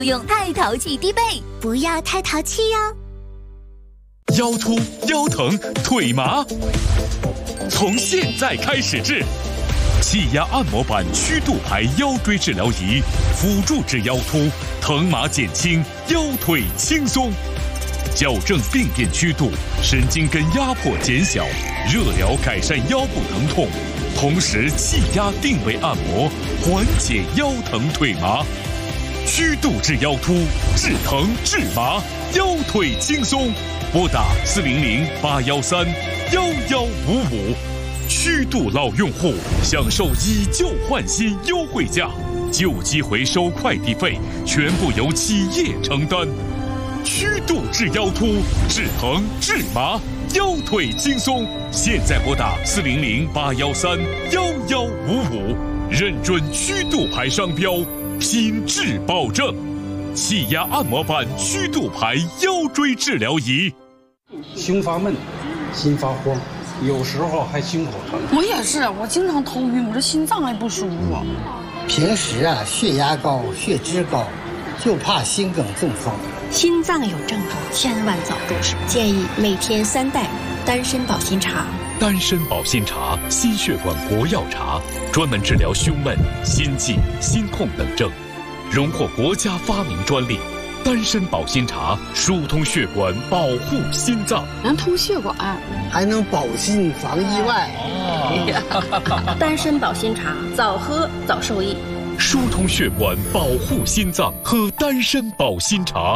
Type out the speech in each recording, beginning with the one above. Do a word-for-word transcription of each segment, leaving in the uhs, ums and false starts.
用太淘气低背，不要太淘气哟。 腰突、腰疼、腿麻，从现在开始治。气压按摩板曲度牌腰椎治疗仪，辅助治腰突，疼麻减轻，腰腿轻松，矫正病变曲度，神经根压迫减小，热疗改善腰部疼痛，同时气压定位按摩，缓解腰疼腿麻。曲度治腰突，治疼治麻，腰腿轻松。拨打四零零八幺三幺幺五五。曲度老用户享受以旧换新优惠价，旧机回收快递费全部由企业承担。曲度治腰突，治疼治麻，腰腿轻松。现在拨打四零零八幺三幺幺五五，认准曲度牌商标，品质保证。气压按摩板曲度牌腰椎治疗仪。 胸发闷，心发慌，有时候还心口疼。 我也是，我经常头晕，我这心脏还不舒服。 平时啊，血压高，血脂高，就怕心梗中风。 心脏有症状，千万早重视。建议每天三袋丹参保心茶。 丹参保心茶，心血管国药茶，专门治疗胸闷、心悸、心痛等症，荣获国家发明专利。丹参保心茶疏通血管，保护心脏， 能通血管， 还能保心防意外。 哦、丹参保心茶，早喝早受益。 疏通血管，保护心脏，喝丹参保心茶。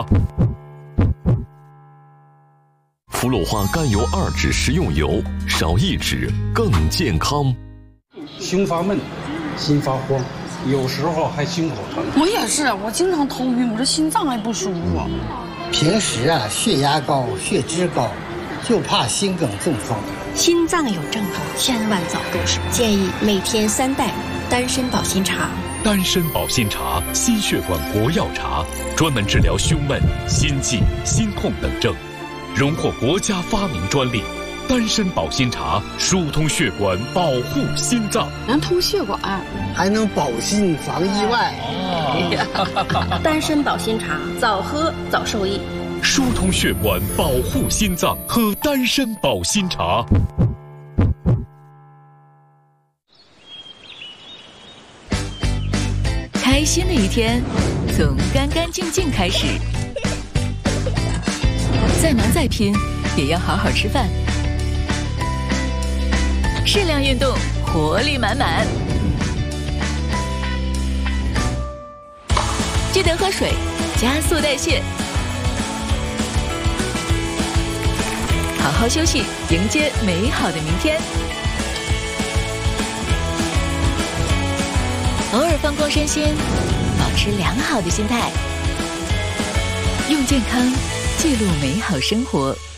福禄花甘油二酯食用油，少一酯更健康。 胸发闷，心发慌，有时候还心口疼。 我也是，我经常头晕，我这心脏还不舒服。 平时啊，血压高，血脂高，就怕心梗中风。 心脏有症状，千万早重视。建议每天三袋丹参保心茶。 丹参保心茶，心血管国药茶，专门治疗胸闷、心悸、心痛等症，荣获国家发明专利。丹参保心茶疏通血管，保护心脏， 能通血管， 还能保心防意外。 哦、丹参保心茶，早喝早受益。 疏通血管，保护心脏，喝丹参保心茶。 开心的一天，从干干净净开始。再忙再拼，也要好好吃饭。适量运动，活力满满。记得喝水，加速代谢。好好休息，迎接美好的明天。偶尔放空身心，保持良好的心态，用健康记录美好生活。